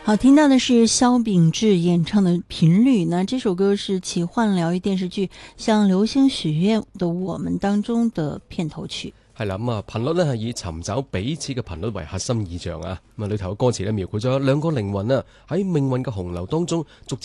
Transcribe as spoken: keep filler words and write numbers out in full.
好，听到的是萧秉治演唱的《频率》。那这首歌是奇幻疗愈電視劇《向流星許願》的我們當中的片頭曲。 係啦，咁啊頻率咧係以尋找彼此嘅頻率為核心意象啊。咁啊裏頭嘅歌詞咧描繪咗兩個靈魂啊喺命運嘅洪流當中逐漸